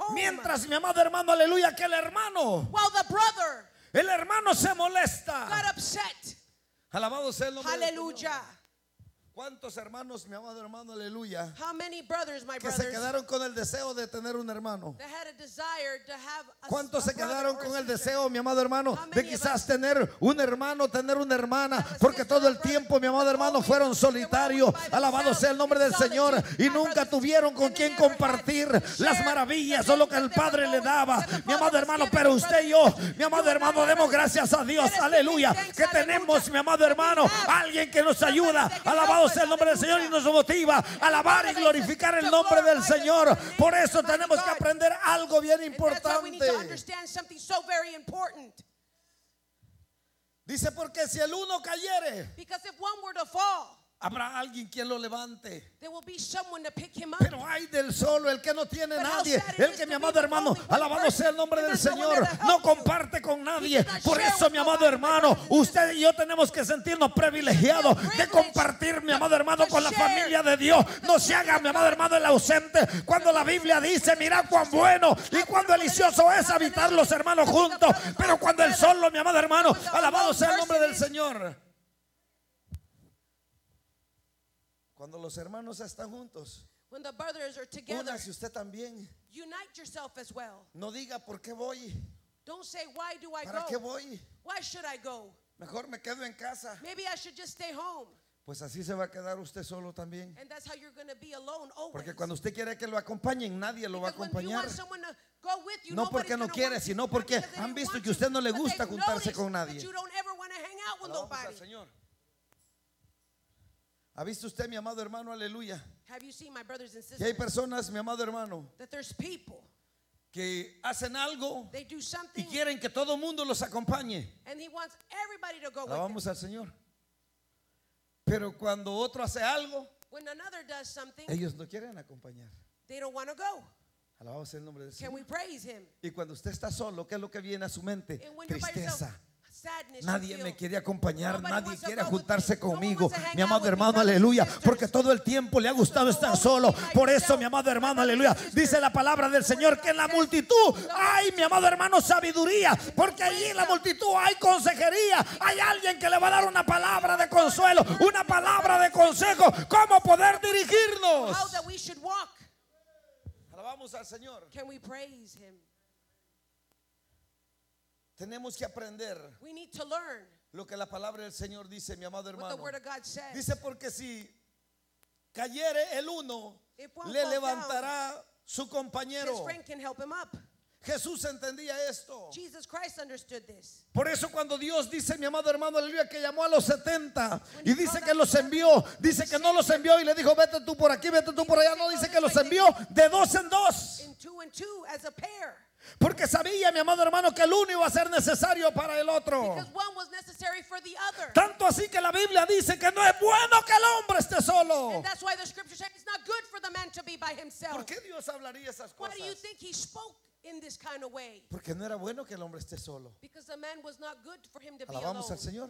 home. Mientras, mi amado hermano, aleluya, que el hermano se molesta. got upset. Alabado sea el nombre del Señor. Hallelujah. ¿Cuántos hermanos, mi amado hermano, aleluya, How many brothers, my que se brothers, quedaron con el deseo de tener un hermano? that had a desire to have ¿Cuántos a se brother quedaron or a con el sister? deseo, mi amado hermano, How de many of quizás us tener un hermano, tener una hermana? have a Porque sister todo or el brother, tiempo, mi amado but hermano, always fueron they were solitarios. by Alabado themselves sea el nombre in del Señor. solitude. Y My nunca brothers, tuvieron con and they quien never had compartir to las share maravillas the o lo que things el that they Padre were le daba. knowing, that the Mi amado Father hermano, was pero giving, usted y yo, brothers, mi amado you and hermano, I, demos brothers, gracias a Dios, let us give aleluya, thanks, que hallelujah, tenemos, mi amado that we hermano, have alguien que nos somebody ayuda. that can Alabado help us, sea el nombre del Señor y hallelujah, nos motiva a alabar y glorificar el nombre del Señor. Por eso tenemos que aprender algo bien and that's why we need to importante. understand something so very important. Dice, porque si el uno cayere, Because if one were to fall, habrá alguien quien lo levante. there will be someone to pick him up. Pero hay del solo, el que no tiene But how nadie, sad it el is que, to mi be amado the hermano, only one alabado person, sea el nombre and del there's no one Señor, there to no help you. comparte con nadie. He does not Por share eso, with mi amado nobody, hermano, my brothers and usted y yo tenemos que sentirnos privilegiados de compartir, mi amado hermano, con la familia de Dios. No se haga, mi amado hermano, el ausente. Cuando la Biblia dice, mira cuán bueno y cuán delicioso es habitar los hermanos juntos. Pero cuando el solo, mi amado hermano, alabado sea el nombre del Señor. Cuando los hermanos están juntos, When the brothers are together, únase usted también. unite yourself as well. No diga por qué voy, Don't say, why do I para qué go? voy. Why should I go? Mejor me quedo en casa. Maybe I should just stay home. Pues así se va a quedar usted solo también. And that's how you're going to be alone always. Porque cuando usted quiere que lo acompañen, nadie lo va a Because when you acompañar. want someone to go with you, No nobody's porque no gonna quiere, want you, sino not porque because they han didn't visto want que a usted no le but gusta they've juntarse noticed con that nadie. you don't ever want to hang out with Alabamos al nobody. Señor. ¿Ha visto usted, mi amado hermano, aleluya? Have you seen, my brothers and Que hay sisters, personas, mi amado hermano, that there's people, que hacen algo they do y something quieren que todo mundo los acompañe. and he wants everybody to go with him. Alabamos al Señor. Pero cuando otro hace algo, When another does something, ellos no quieren acompañar. they don't want to go. Alabamos el nombre del Can Señor. we praise him? Y cuando usted está solo, ¿qué es lo que viene a su mente? And when you're by yourself, Tristeza. sadness, Nadie you me feel. quiere acompañar, Nobody nadie wants to quiere go with juntarse me. No one conmigo. wants to hang Mi out amado with me, hermano, brothers and aleluya, sisters. porque todo el tiempo le ha gustado estar solo. Por eso, mi amado hermano, aleluya, dice la palabra del Señor que en la multitud hay, mi amado hermano, sabiduría, porque allí en la multitud hay consejería, hay alguien que le va a dar una palabra de consuelo, una palabra de consejo, cómo poder dirigirnos. How that we should walk. Alabamos al Señor. Can we praise him? Tenemos que aprender We need to learn lo que la palabra del Señor dice, mi amado what the hermano. word of God says. Dice, porque si cayere el uno, If one le falls levantará su His compañero. friend can help him up. Jesús entendía esto. Jesus Christ understood this. Por eso cuando Dios dice, mi amado hermano, aleluya, que llamó a los 70 y dice que los envió, dice que no los envió y le dijo, vete tú por aquí, vete tú por allá, no dice que los envió de dos en dos. In two and two as a pair. Porque sabía, mi amado hermano, que el uno iba a ser necesario para el otro. Because one was necessary for the other. Tanto así que la Biblia dice que no es bueno que el hombre esté solo. And that's why the scripture says it's not good for the man to be by himself. ¿Por qué Dios hablaría esas Why cosas? do you think he spoke in this kind of way? Porque no era bueno que el hombre esté solo. Because the man was not good for him to be Alabamos al alone. Señor.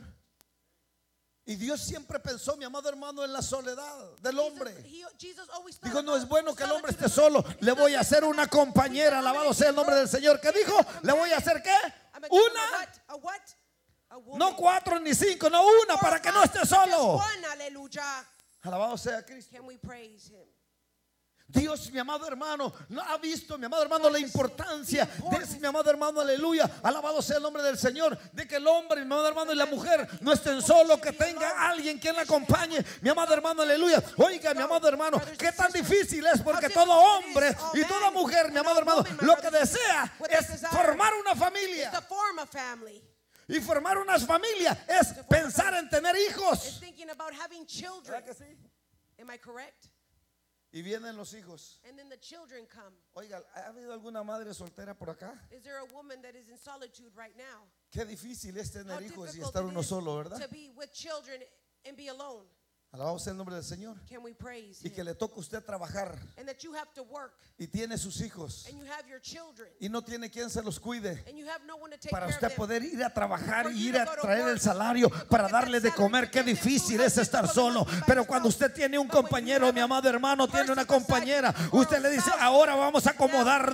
Y Dios siempre pensó, mi amado hermano, en la soledad del hombre. Jesus always thought Dijo, no es about bueno que el hombre solitude esté of man. solo. Le voy a hacer una compañera. Alabado sea el nombre del Señor. ¿Qué dijo? ¿Le voy a hacer qué? I'm gonna give him Una. a what? A woman. No 4 ni 5, no una, para que no esté solo. Just one, hallelujah. Alabado sea Cristo. Can we praise him? Dios, mi amado hermano, no ha visto, mi amado hermano, la importancia de, mi amado hermano, aleluya, alabado sea el nombre del Señor, de que el hombre, mi amado hermano, y la mujer no estén solos, que tenga alguien quien la acompañe, mi amado hermano, aleluya. Oiga, mi amado hermano, qué tan difícil es, porque todo hombre y toda mujer, mi amado hermano, lo que desea es formar una It's familia. to form a family. Y formar una familia es pensar en tener It's hijos. thinking about having children. ¿Verdad que sí? Am I correct? Y vienen los hijos. And then the children come. Oiga, ¿ha habido alguna madre soltera por acá? Is there a woman that is in solitude right now? Qué difícil es How tener hijos y difficult estar it uno is solo, ¿verdad? to be with children and be alone. Alabado sea el nombre del Señor. Can we praise Y que him? le toca a usted trabajar And that you have to work y tiene sus hijos and you have your children y no tiene quien se los cuide and you have no one to take para care of usted them. poder ir a trabajar y ir a traer el salario para darle de comer. Qué difícil es estar solo. Pero cuando usted tiene un compañero, mi amado hermano, tiene una compañera, usted le dice, ahora vamos a acomodarnos